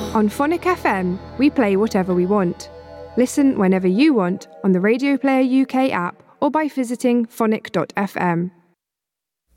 On Phonic FM, we play whatever we want. Listen whenever you want on the Radio Player UK app or by visiting phonic.fm.